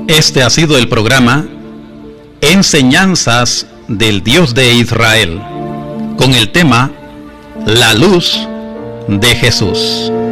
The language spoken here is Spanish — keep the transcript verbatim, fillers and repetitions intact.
Este ha sido el programa Enseñanzas del Dios de Israel, con el tema La luz de Jesús.